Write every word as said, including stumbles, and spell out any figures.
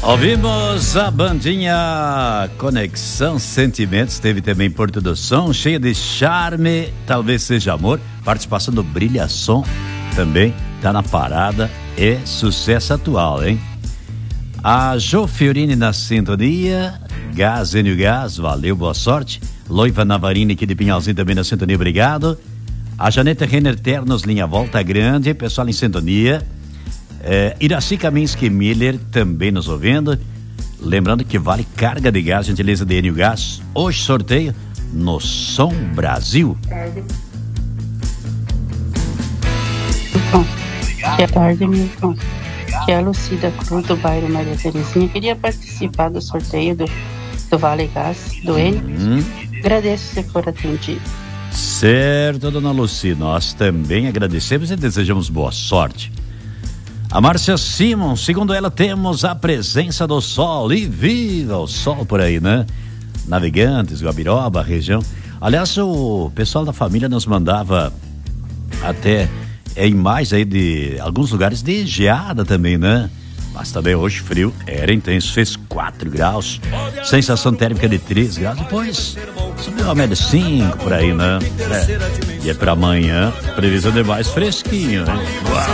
Ouvimos a bandinha Conexão Sentimentos, teve também Porto do Som, cheia de charme, talvez seja amor, participação do Brilhação também, tá na parada, é sucesso atual, hein? A Jo Fiorini na sintonia, Gás, Enio Gás, valeu, boa sorte. Loiva Navarini aqui de Pinhalzinho também na sintonia, obrigado. A Janeta Renner Ternos, linha Volta Grande, pessoal em sintonia. É, Iraci Kaminski Miller também nos ouvindo. Lembrando que vale carga de gás, gentileza de Enio Gás. Hoje sorteio no Som Brasil. Milton, boa tarde, Milton. Que é a Lucida Cruz do bairro Maria Terezinha. Queria participar do sorteio do, do Vale Gás, do Enio. Hum. Agradeço se for atendido. Certo, dona Luci, nós também agradecemos e desejamos boa sorte. A Márcia Simon, segundo ela, temos a presença do sol, e viva o sol por aí, né? Navegantes, Guabiroba, região. Aliás, o pessoal da família nos mandava até é, imagens aí de alguns lugares de geada também, né? Mas também hoje frio, era intenso, fez quatro graus, sensação térmica de três graus, depois subiu a média cinco por aí, né? É. E é pra amanhã, previsão de mais fresquinho, né? Uau.